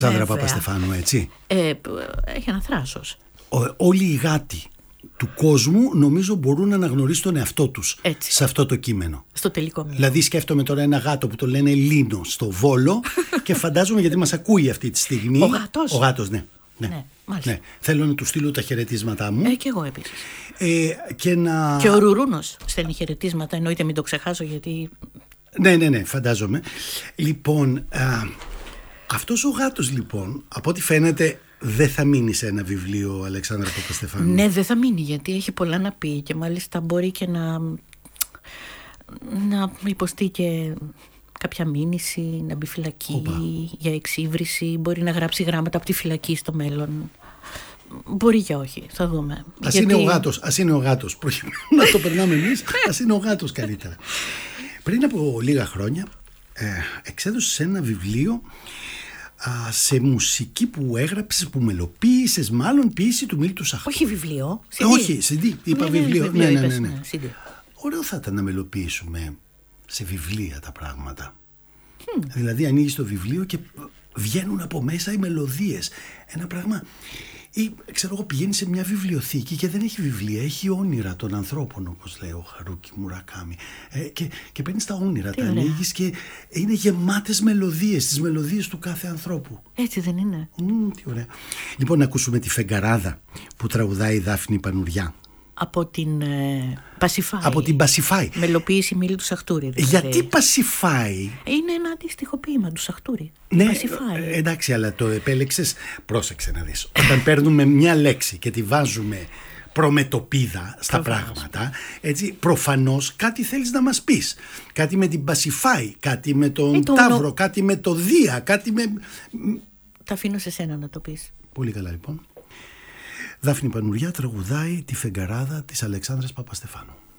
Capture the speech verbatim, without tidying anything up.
Αλεξάνδρα Παπαστεφάνου, έτσι. Ε, έχει ένα θράσος. Όλοι οι γάτοι του κόσμου νομίζω μπορούν να αναγνωρίσουν τον εαυτό τους έτσι, σε αυτό το κείμενο. Στο τελικό μήνυμα. Δηλαδή σκέφτομαι τώρα ένα γάτο που το λένε Λίνο στο Βόλο και φαντάζομαι, γιατί μας ακούει αυτή τη στιγμή. Ο γάτος. Ο γάτος, ναι. Ναι. Ναι, μάλιστα. Ναι. Θέλω να του στείλω τα χαιρετίσματά μου. Ε, και εγώ επίσης. Ε, και, να... και ο Ρουρούνος στέλνει χαιρετίσματα, εννοείται μην το ξεχάσω γιατί... Ναι, ναι, ναι, φαντάζομαι. Λοιπόν, α, αυτός ο γάτος λοιπόν, από ό,τι φαίνεται δεν θα μείνει σε ένα βιβλίο, Αλεξάνδρα Παπαστεφάνου. Ναι, δεν θα μείνει γιατί έχει πολλά να πει και μάλιστα μπορεί και να, να υποστεί και κάποια μήνυση, να μπει φυλακή. Οπα. Για εξύβριση, μπορεί να γράψει γράμματα από τη φυλακή στο μέλλον. Μπορεί και όχι, θα δούμε. Ας γιατί... είναι ο γάτος, ας είναι ο γάτος, προκειμένου να το περνάμε εμείς, ας είναι ο γάτος καλύτερα. Πριν από λίγα χρόνια ε, εξέδωσες ένα βιβλίο α, σε μουσική που έγραψες, που μελοποίησες, μάλλον ποίηση του Μίλτου Σαχτούρη. Όχι βιβλίο, ε, όχι, σι ντι, είπα ναι, βιβλίο. Ναι, ναι, ναι, ναι, ναι, ναι. ναι. Ωραίο θα ήταν να μελοποιήσουμε σε βιβλία τα πράγματα. Mm. Δηλαδή ανοίγεις το βιβλίο και βγαίνουν από μέσα οι μελωδίες. Ένα πράγμα... Ή ξέρω εγώ, πηγαίνει σε μια βιβλιοθήκη και δεν έχει βιβλία, έχει όνειρα των ανθρώπων, όπως λέει ο Χαρούκι Μουρακάμι. Ε, και, και παίρνεις τα όνειρα, τι τα ανοίγεις και είναι γεμάτες μελωδίες, τις μελωδίες του κάθε ανθρώπου. Έτσι δεν είναι? Mm, τι ωραία. Λοιπόν, να ακούσουμε τη Φεγγαράδα που τραγουδάει η Δάφνη Πανουριά. Από την ε, Πασιφάη. Από την Πασιφάη. Μελοποίηση Μίλτου Σαχτούρη. Δηλαδή. Γιατί Πασιφάη? Είναι ένα αντίστοιχο ποίημα του Σαχτούρη. Ναι, Πασιφάη. Ε, εντάξει, αλλά το επέλεξες. Πρόσεξε να δεις. Όταν παίρνουμε μια λέξη και τη βάζουμε προμετωπίδα στα προφανώς. πράγματα, έτσι, προφανώς κάτι θέλεις να μας πεις. Κάτι με την Πασιφάη, κάτι με τον ε, το Ταύρο, νο... κάτι με το Δία, κάτι με... Τα αφήνω σε σένα να το πεις. Πολύ καλά λοιπόν. Δάφνη Πανουριά τραγουδάει τη Φεγγαράδα της Αλεξάνδρας Παπαστεφάνου.